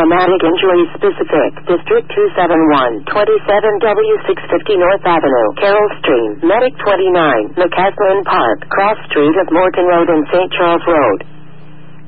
traumatic injury specific. District 271, 27W650 North Avenue, Carroll Stream, Medic 29, McCaslin Park, Cross Street of Morton Road and St. Charles Road.